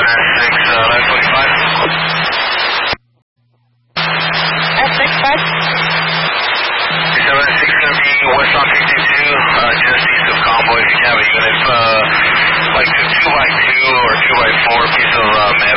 S65? Six going to be west on 52, just east of Convoy. If you have a unit, like a 2x2 or 2x4 piece of